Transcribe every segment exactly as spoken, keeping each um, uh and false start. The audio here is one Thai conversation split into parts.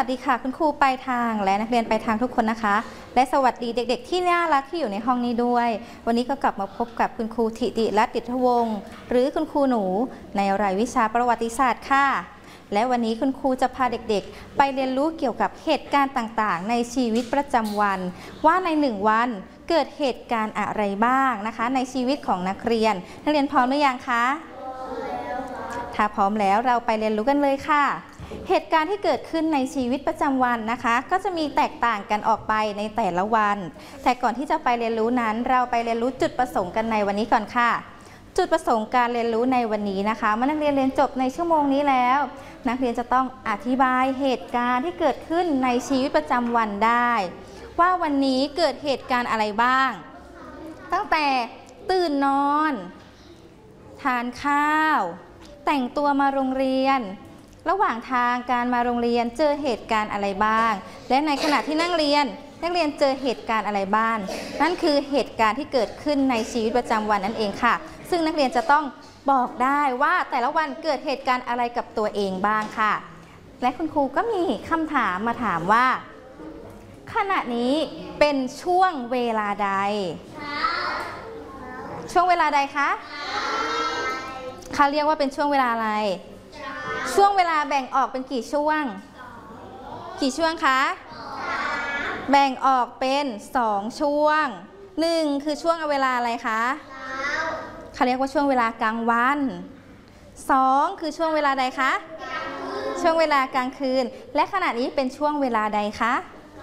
วัสดีค่ะคุณครูปลายทางและนักเรียนปลายทางทุกคนนะคะและสวัสดีเด็กๆที่น่ารักที่อยู่ในห้องนี้ด้วยวันนี้ก็กลับมาพบกับคุณครูธิติรัตน์ ดิษฐวงศ์หรือคุณครูหนูในรายวิชาประวัติศาสตร์ค่ะและวันนี้คุณครูจะพาเด็กๆไปเรียนรู้เกี่ยวกับเหตุการณ์ต่างๆในชีวิตประจำวันว่าในหนึ่งวันเกิดเหตุการณ์อะไรบ้างนะคะในชีวิตของนักเรียนนักเรียนพร้อมหรือยังคะถ้าพร้อมแล้วเราไปเรียนรู้กันเลยค่ะเหตุการณ์ที่เกิดขึ้นในชีวิตประจำวันนะคะก็จะมีแตกต่างกันออกไปในแต่ละวันแต่ก่อนที่จะไปเรียนรู้นั้นเราไปเรียนรู้จุดประสงค์กันในวันนี้ก่อนค่ะจุดประสงค์การเรียนรู้ในวันนี้นะคะเมื่อนักเรียนเรียนจบในชั่วโมงนี้แล้วนักเรียนจะต้องอธิบายเหตุการณ์ที่เกิดขึ้นในชีวิตประจำวันได้ว่าวันนี้เกิดเหตุการณ์อะไรบ้างตั้งแต่ตื่นนอนทานข้าวแต่งตัวมาโรงเรียนระหว่างทางการมาโรงเรียนเจอเหตุการณ์อะไรบ้างและในขณะที่นั่งเรียนนักเรียนเจอเหตุการณ์อะไรบ้างนั่นคือเหตุการณ์ที่เกิดขึ้นในชีวิตประจำวันนั่นเองค่ะซึ่งนักเรียนจะต้องบอกได้ว่าแต่ละวันเกิดเหตุการณ์อะไรกับตัวเองบ้างค่ะและคุณครูก็มีคำถามมาถามว่าขณะนี้เป็นช่วงเวลาใดช่วงเวลาใดคะเขาเรียกว่าเป็นช่วงเวลาอะไรช่วงเวลาแบ่งออกเป็นกี่ช่วงกี่ช่วงคะแบ่งออกเป็นสองช่วงหนึ่งคือช่วงเวลาอะไรคะเขาเรียกว่าช่วงเวลากลางวันสองคือช่วงเวลาใดคะช่วงเวลากลางคืนและขณะนี้เป็นช่วงเวลาใดคะ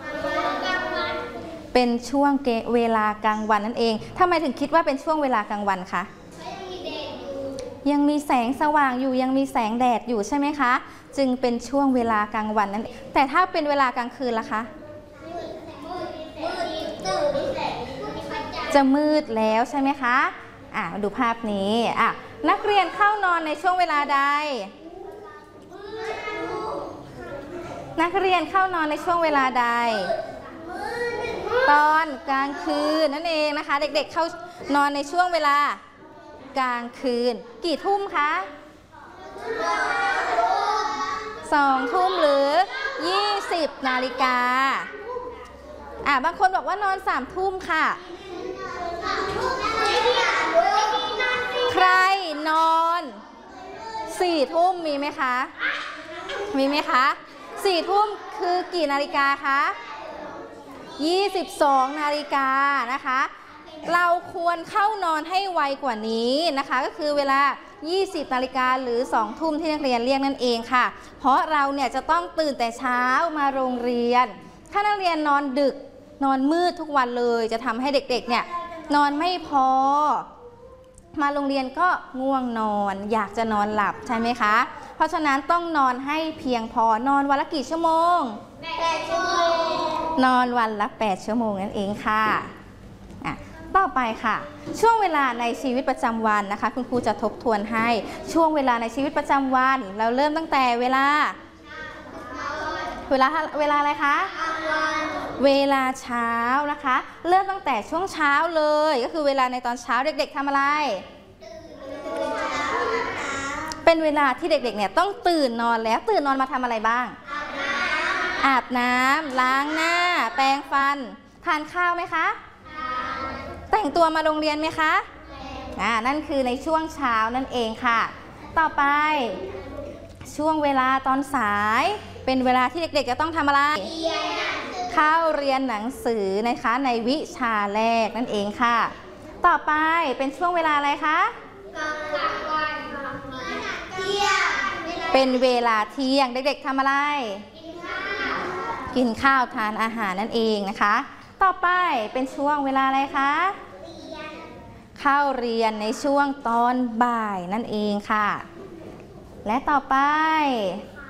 เป็นช่วงเวลากลางวันนั่นเองทำไมถึงคิดว่าเป็นช่วงเวลากลางวันคะยังมีแสงสว่างอยู่ยังมีแสงแดดอยู่ใช่ไหมคะจึงเป็นช่วงเวลากลางวันนั้นแต่ถ้าเป็นเวลากลางคืนล่ะคะจะมืดแล้วใช่ไหมคะอ่ะมาดูภาพนี้อ่ะนักเรียนเข้านอนในช่วงเวลาใดนักเรียนเข้านอนในช่วงเวลาใดตอนกลางคืนนั่นเองนะคะเด็กๆเข้านอนในช่วงเวลากลางคืนกี่ทุ่มคะสองทุ่มหรือยี่สิบนาฬิกาอ่ะบางคนบอกว่านอนสามทุ่มค่ะใครนอนสี่ทุ่มมีไหมคะมีไหมคะสี่ทุ่มคือกี่นาฬิกาคะยี่สิบสองนาฬิกานะคะเราควรเข้านอนให้ไวกว่านี้นะคะก็คือเวลายี่สิบนาฬิกาหรือสองทุ่มที่นักเรียนเรียกนั่นเองค่ะเพราะเราเนี่ยจะต้องตื่นแต่เช้ามาโรงเรียนถ้านักเรียนนอนดึกนอนมืดทุกวันเลยจะทำให้เด็กๆเนี่ยนอนไม่พอมาโรงเรียนก็ง่วงนอนอยากจะนอนหลับใช่ไหมคะเพราะฉะนั้นต้องนอนให้เพียงพอนอนวันละกี่ชั่วโมงแปดชั่วโมงนอนวันละแปดชั่วโมงนั่นเองค่ะอ่ะต่อไปค่ะช่วงเวลาในชีวิตประจำวันนะคะคุณครูจะทบทวนให้ช่วงเวลาในชีวิตประจำวันเราเริ่มตั้งแต่เวลาเวลาเวลาอะไรคะเวลาเช้านะคะเริ่มตั้งแต่ช่วงเช้าเลยก็คือเวลาในตอนเช้าเด็กๆทำอะไรเป็นเวลาที่เด็กๆเนี่ยต้องตื่นนอนแล้วตื่นนอนมาทำอะไรบ้างอาบน้ำล้างหน้าแปรงฟันทานข้าวไหมคะแต่งตัวมาโรงเรียนไหมคะอ่านั่นคือในช่วงเช้านั่นเองค่ะต่อไปช่วงเวลาตอนสายเป็นเวลาที่เด็กๆจะต้องทำอะไรเข้าเรียนหนังสือนะคะในวิชาแรกนั่นเองค่ะต่อไปเป็นช่วงเวลาอะไรคะเป็นเวลาเที่ยงเด็กๆทำอะไรกินข้าวทานอาหารนั่นเองนะคะต่อไปเป็นช่วงเวลาอะไรคะเข้าเรียนในช่วงตอนบ่ายนั่นเองค่ะและต่อไป